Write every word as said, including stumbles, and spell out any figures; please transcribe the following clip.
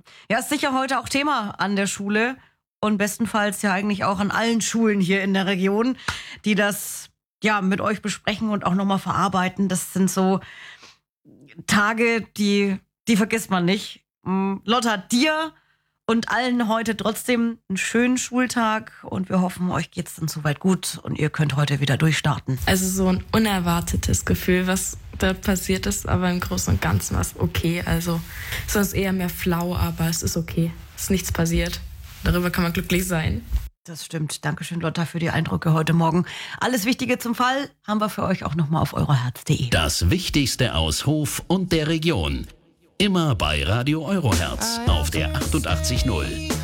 Ja, ist sicher heute auch Thema an der Schule und bestenfalls ja eigentlich auch an allen Schulen hier in der Region, die das ja mit euch besprechen und auch nochmal verarbeiten. Das sind so Tage, die, die vergisst man nicht. Mm, Lotta, dir und allen heute trotzdem einen schönen Schultag und wir hoffen, euch geht's dann soweit gut und ihr könnt heute wieder durchstarten. Also so ein unerwartetes Gefühl, was da passiert ist, aber im Großen und Ganzen war es okay. Also es ist eher mehr flau, aber es ist okay. Es ist nichts passiert. Darüber kann man glücklich sein. Das stimmt. Dankeschön, Lotta, für die Eindrücke heute Morgen. Alles Wichtige zum Fall haben wir für euch auch nochmal auf euroherz punkt de. Das Wichtigste aus Hof und der Region. Immer bei Radio Euroherz auf der achtundachtzig Komma null.